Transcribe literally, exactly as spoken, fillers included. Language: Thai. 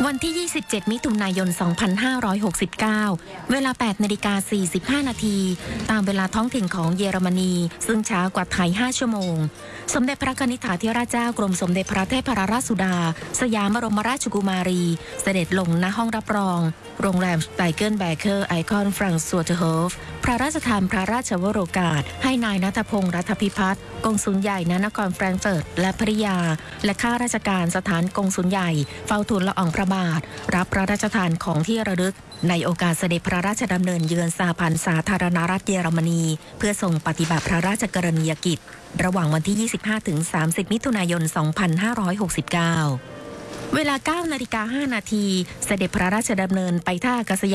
วันที่ ยี่สิบเจ็ด มิถุนายน สองพันห้าร้อยหกสิบเก้า เวลา แปดนาฬิกาสี่สิบห้า นาที ตามเวลาท้องถิ่นของเยอรมนี ซึ่งช้ากว่าไทย ห้า ชั่วโมง สมเด็จพระกนิษฐาธิราชเจ้ากรมสมเด็จพระเทพรัตนราชสุดา สยามบรมราชกุมารี เสด็จลงณห้องรับรอง โรงแรมสไตเกิลแบเกอร์ไอคอนฟรังก์สวตเฮิร์ฟ พระราชทานพระราชวโรกาส ให้นายณัฐพงษ์ รัฐพิพัฒน์ กงสุลใหญ่ณนครแฟรงก์เฟิร์ตและภริยา และข้าราชการสถานกงสุลใหญ่เฝ้าทูลละอองพระบาท รับพระราชทานของที่ระลึกในโอกาสเสด็จพระราชดำเนินเยือนสหพันธ์สาธารณรัฐเยอรมนีเพื่อทรงปฏิบัติพระราชกรณียกิจระหว่างวันที่ ยี่สิบห้าถึงสามสิบ มิถุนายน สองพันห้าร้อยหกสิบเก้า เวลา เก้านาฬิกาห้า นาที เสด็จพระราชดำเนินไปท่าอากาศยาน